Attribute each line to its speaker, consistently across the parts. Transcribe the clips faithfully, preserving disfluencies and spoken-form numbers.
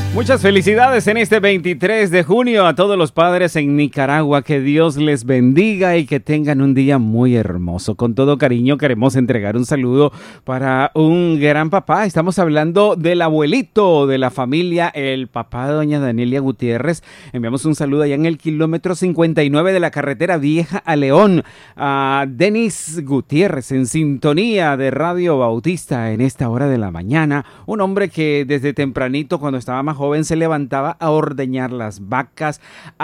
Speaker 1: Muchas felicidades en este veintitrés de junio a todos los padres en Nicaragua. Que Dios les bendiga y que tengan un día muy hermoso. Con todo cariño queremos entregar un saludo para un gran papá. Estamos hablando del abuelito de la familia, el papá de doña Danielia Gutiérrez. Enviamos un saludo allá en el kilómetro cincuenta y nueve de la carretera vieja a León. A Denis Gutiérrez en sintonía de Radio Bautista en esta hora de la mañana. Un hombre que desde tempranito, cuando estaba más joven, se levantaba a ordeñar las vacas,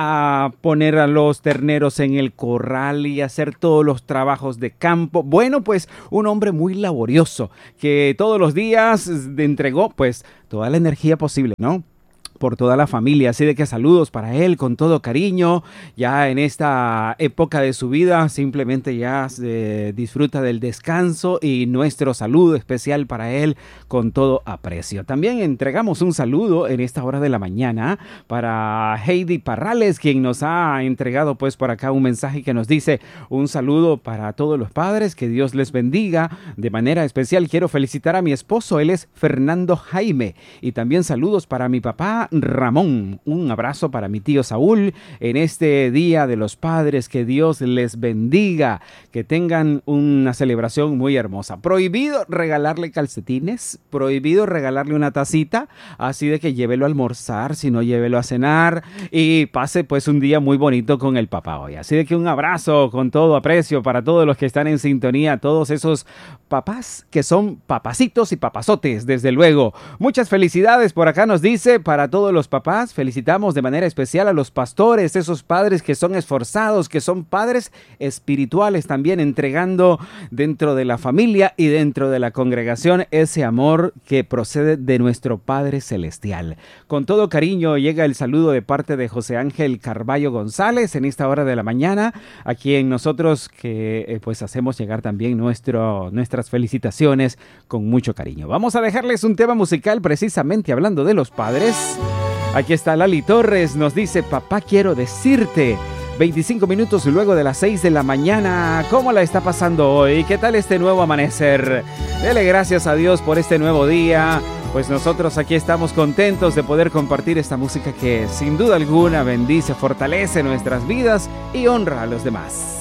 Speaker 1: a poner a los terneros en el corral y hacer todos los trabajos de campo. Bueno, pues un hombre muy laborioso que todos los días entregó pues toda la energía posible, ¿no?, por toda la familia. Así de que saludos para él con todo cariño. Ya en esta época de su vida simplemente ya se disfruta del descanso, y nuestro saludo especial para él con todo aprecio. También entregamos un saludo en esta hora de la mañana para Heidi Parrales, quien nos ha entregado pues por acá un mensaje que nos dice: un saludo para todos los padres, que Dios les bendiga. De manera especial quiero felicitar a mi esposo, él es Fernando Jaime, y también saludos para mi papá Ramón. Un abrazo para mi tío Saúl en este Día de los Padres. Que Dios les bendiga, que tengan una celebración muy hermosa. Prohibido regalarle calcetines, prohibido regalarle una tacita, así de que llévelo a almorzar, si no llévelo a cenar, y pase pues un día muy bonito con el papá hoy. Así de que un abrazo con todo aprecio para todos los que están en sintonía, todos esos papás que son papacitos y papazotes, desde luego. Muchas felicidades por acá, nos dice, para todos los papás. Felicitamos de manera especial a los pastores, esos padres que son esforzados, que son padres espirituales también, entregando dentro de la familia y dentro de la congregación ese amor que procede de nuestro Padre Celestial. Con todo cariño llega el saludo de parte de José Ángel Carballo González en esta hora de la mañana, a quien nosotros que eh, pues hacemos llegar también nuestro, nuestras felicitaciones con mucho cariño. Vamos a dejarles un tema musical precisamente hablando de los padres. Aquí está Lali Torres, nos dice: papá, quiero decirte. veinticinco minutos luego de las seis de la mañana. ¿Cómo la está pasando hoy? ¿Qué tal este nuevo amanecer? Dele gracias a Dios por este nuevo día. Pues nosotros aquí estamos contentos de poder compartir esta música que sin duda alguna bendice, fortalece nuestras vidas y honra a los demás.